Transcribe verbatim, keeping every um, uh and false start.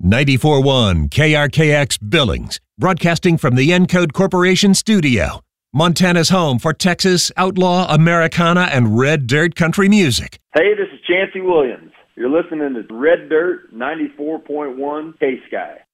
ninety-four point one K R K X Billings, broadcasting from the Encode Corporation studio. Montana's home for Texas, outlaw, Americana, and red dirt country music. Hey, this is Chancey Williams. You're listening to Red Dirt ninety-four point one K-Sky.